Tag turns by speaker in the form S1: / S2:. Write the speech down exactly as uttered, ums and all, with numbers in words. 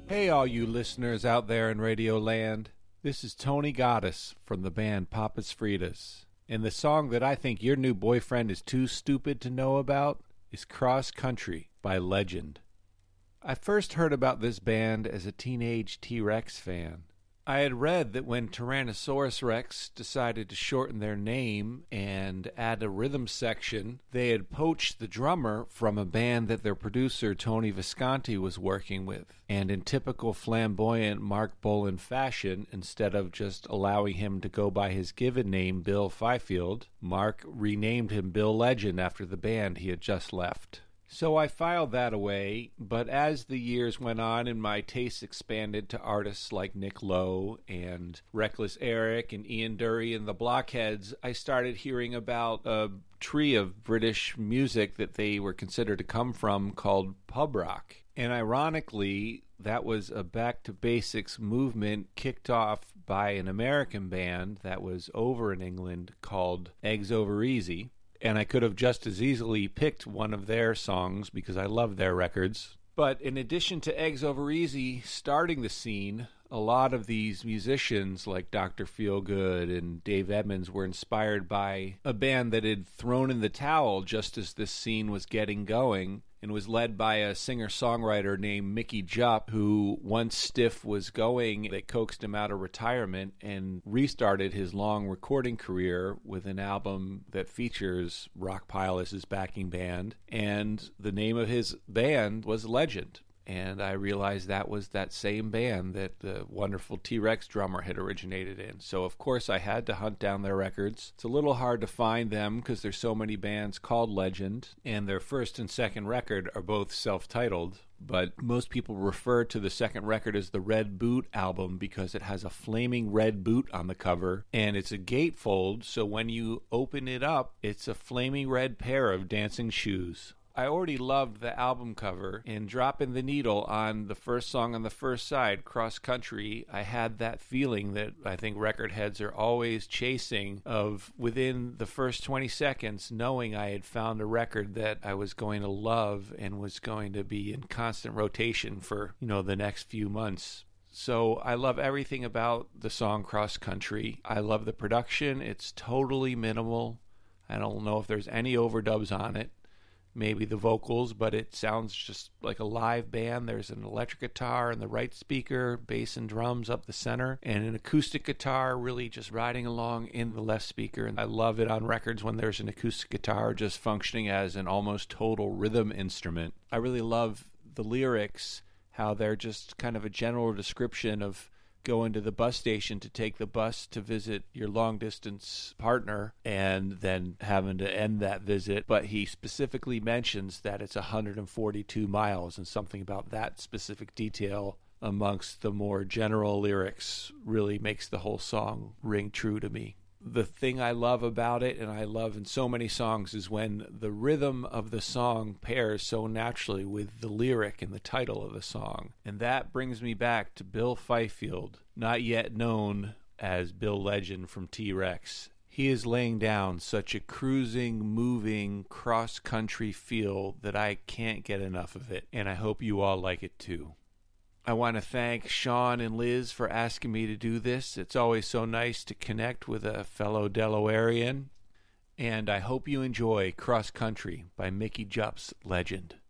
S1: Hey, all you listeners out there in Radio Land. This is Tony Goddess from the band Papas Fritas. And the song that I think your new boyfriend is too stupid to know about is Cross Country by Legend. I first heard about this band as a teenage T-Rex fan. I had read that when Tyrannosaurus Rex decided to shorten their name and add a rhythm section, they had poached the drummer from a band that their producer Tony Visconti was working with. And in typical flamboyant Mark Bolan fashion, instead of just allowing him to go by his given name, Bill Fifield, Mark renamed him Bill Legend after the band he had just left. So I filed that away, but as the years went on and my tastes expanded to artists like Nick Lowe and Reckless Eric and Ian Dury and the Blockheads, I started hearing about a tree of British music that they were considered to come from called pub rock. And ironically, that was a back-to-basics movement kicked off by an American band that was over in England called Eggs Over Easy. And I could have just as easily picked one of their songs because I love their records. But in addition to Eggs Over Easy starting the scene, a lot of these musicians like Doctor Feelgood and Dave Edmunds were inspired by a band that had thrown in the towel just as this scene was getting going, and was led by a singer-songwriter named Mickey Jupp, who once Stiff was going, they coaxed him out of retirement and restarted his long recording career with an album that features Rockpile as his backing band, and the name of his band was Legend. And I realized that was that same band that the wonderful T-Rex drummer had originated in. So, of course, I had to hunt down their records. It's a little hard to find them because there's so many bands called Legend, and their first and second record are both self-titled. But most people refer to the second record as the Red Boot album because it has a flaming red boot on the cover, and it's a gatefold, so when you open it up, it's a flaming red pair of dancing shoes. I already loved the album cover, and dropping the needle on the first song on the first side, Cross Country, I had that feeling that I think record heads are always chasing of within the first twenty seconds knowing I had found a record that I was going to love and was going to be in constant rotation for, you know, the next few months. So I love everything about the song Cross Country. I love the production. It's totally minimal. I don't know if there's any overdubs on it. Maybe the vocals, but it sounds just like a live band. There's an electric guitar in the right speaker, bass and drums up the center, and an acoustic guitar really just riding along in the left speaker. And I love it on records when there's an acoustic guitar just functioning as an almost total rhythm instrument. I really love the lyrics, how they're just kind of a general description of going to the bus station to take the bus to visit your long-distance partner and then having to end that visit. But he specifically mentions that it's one hundred forty-two miles, and something about that specific detail amongst the more general lyrics really makes the whole song ring true to me. The thing I love about it, and I love in so many songs, is when the rhythm of the song pairs so naturally with the lyric and the title of the song. And that brings me back to Bill Fifield, not yet known as Bill Legend from T-Rex. He is laying down such a cruising, moving, cross-country feel that I can't get enough of it, and I hope you all like it too. I want to thank Sean and Liz for asking me to do this. It's always so nice to connect with a fellow Delawarean. And I hope you enjoy Cross Country by Mickey Jupp's Legend.